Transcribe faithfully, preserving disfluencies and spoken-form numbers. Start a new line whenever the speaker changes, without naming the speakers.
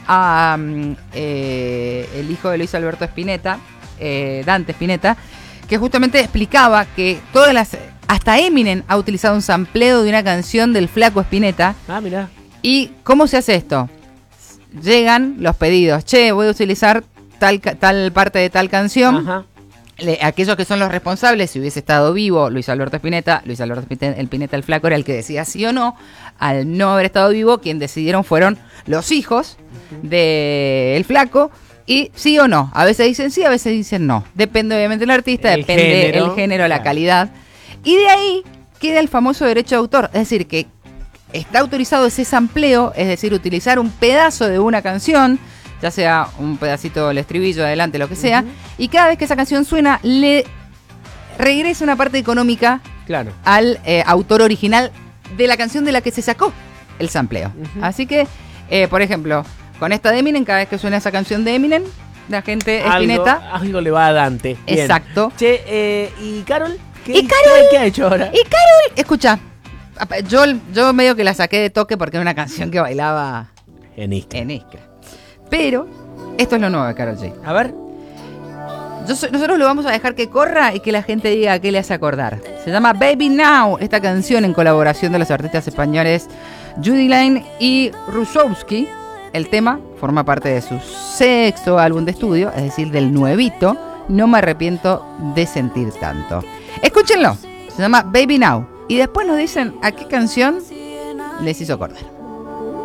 a um, eh, el hijo de Luis Alberto Spinetta, eh, Dante Spinetta, que justamente explicaba que todas las... Hasta Eminem ha utilizado un sampleo de una canción del Flaco Spinetta.
Ah, mirá.
¿Y cómo se hace esto? Llegan los pedidos. Che, voy a utilizar tal, tal parte de tal canción.
Ajá.
Le, aquellos que son los responsables, si hubiese estado vivo Luis Alberto Spinetta, Luis Alberto Spinetta, el Spinetta el Flaco era el que decía sí o no. Al no haber estado vivo, quien decidieron fueron los hijos uh-huh. del Flaco. Y sí o no. A veces dicen sí, a veces dicen no. Depende obviamente del artista, el depende género, el género, claro. La calidad. Y de ahí queda el famoso derecho de autor. Es decir, que está autorizado ese sampleo, es decir, utilizar un pedazo de una canción, ya sea un pedacito del estribillo, adelante, lo que sea, uh-huh. y cada vez que esa canción suena, le regresa una parte económica
claro.
al eh, autor original de la canción de la que se sacó el sampleo. Uh-huh. Así que, eh, por ejemplo, con esta de Eminem, cada vez que suena esa canción de Eminem, la gente Spinetta...
Algo, algo le va a Dante. Bien.
Exacto.
Che, eh, ¿y Carol? ¿Qué,
¿Y Carol?
¿Qué ha hecho ahora?
Y Carol, escucha, yo, yo medio que la saqué de toque porque era una canción que bailaba
en Iskra.
En Iskra. Pero esto es lo nuevo de Karol G.
A ver.
Yo, nosotros lo vamos a dejar que corra y que la gente diga a qué le hace acordar. Se llama Baby Now, esta canción en colaboración de los artistas españoles Judy Lane y Rusowski. El tema forma parte de su sexto álbum de estudio, es decir, del nuevito No me arrepiento de sentir tanto. Escúchenlo, se llama Baby Now. Y después nos dicen a qué canción les hizo acordar.